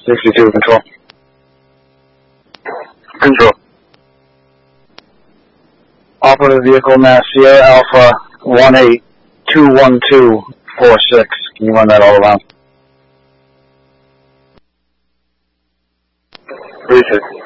62 control. Control. Operative vehicle mass Sierra Alpha 1821246. Can you run that all around? Research.